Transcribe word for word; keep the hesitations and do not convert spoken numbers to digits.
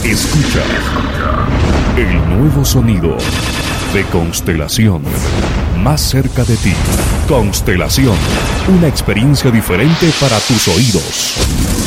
Escucha el nuevo sonido de Constelación. Más cerca de ti. Constelación. Una experiencia diferente para tus oídos.